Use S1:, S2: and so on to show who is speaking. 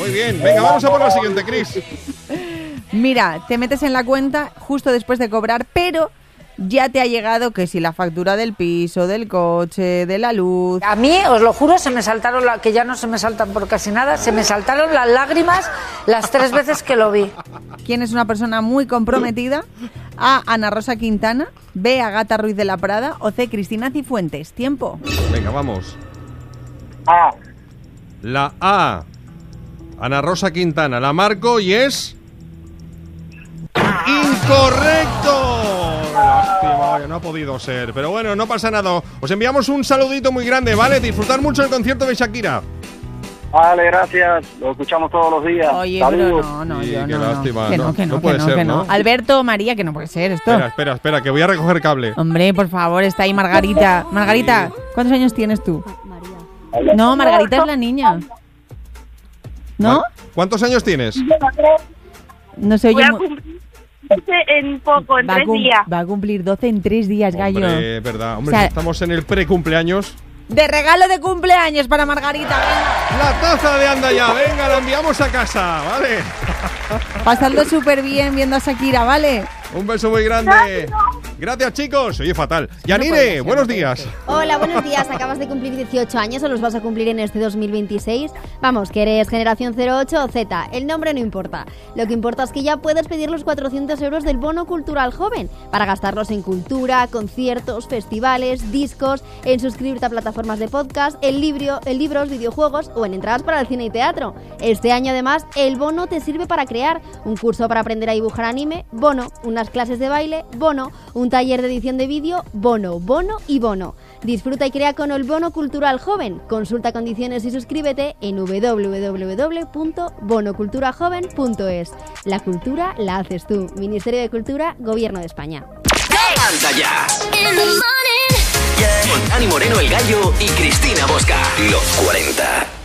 S1: Muy bien. Venga, vamos a por la siguiente, Cris.
S2: Mira, te metes en la cuenta justo después de cobrar, pero ya te ha llegado que si la factura del piso, del coche, de la luz...
S3: A mí, os lo juro, se me saltaron, que ya no se me saltan por casi nada, se me saltaron las lágrimas las 3 veces que lo vi.
S2: ¿Quién es una persona muy comprometida? A. Ana Rosa Quintana, B. Agata Ruiz de la Prada o C. Cristina Cifuentes. Tiempo.
S1: Venga, vamos.
S4: A.
S1: La A. Ana Rosa Quintana. La marco y es... ¡incorrecto! Lástima, oye, no ha podido ser. Pero bueno, no pasa nada. Os enviamos un saludito muy grande, ¿vale? Disfrutar mucho el concierto de Shakira.
S4: Vale, gracias. Lo escuchamos todos los días.
S2: Oye,
S4: Saludos.
S2: pero no,
S1: Sí,
S2: yo
S1: qué
S2: no.
S1: lástima.
S2: Que no
S1: puede ser,
S2: ¿no? Alberto, María, que no puede ser esto.
S1: Espera, que voy a recoger cable.
S2: Hombre, por favor, está ahí Margarita. Margarita, ¿cuántos años tienes tú? No, Margarita es la niña. ¿No?
S1: ¿Cuántos años tienes?
S2: No se oye.
S5: Voy a cumplir en poco, en 3 días.
S2: Va a cumplir 12 en 3 días, gallo.
S1: Hombre, verdad. Hombre,
S2: O sea,
S1: estamos en el pre-cumpleaños.
S2: De regalo de cumpleaños para Margarita. Venga.
S1: La taza de Anda Ya. Venga, la enviamos a casa, ¿vale?
S2: Pasadlo súper bien viendo a Shakira, ¿vale?
S1: Un beso muy grande. Gracias, chicos. Oye, fatal. Yanire, buenos días.
S6: Hola, buenos días. Acabas de cumplir 18 años o los vas a cumplir en este 2026. Vamos, que eres generación 08 o Z. El nombre no importa. Lo que importa es que ya puedes pedir los 400 euros del bono cultural joven para gastarlos en cultura, conciertos, festivales, discos, en suscribirte a plataformas de podcast, en libros, videojuegos o en entradas para el cine y teatro. Este año, además, el bono te sirve para crear un curso para aprender a dibujar anime, bono, unas clases de baile, bono, un taller de edición de vídeo, bono, bono y bono. Disfruta y crea con el bono cultural joven. Consulta condiciones y suscríbete en www.bonoculturajoven.es. La cultura la haces tú. Ministerio de Cultura, Gobierno de España.
S7: Anda Ya. Con Dani Moreno, El Gallo y Cristina Bosca. Los 40.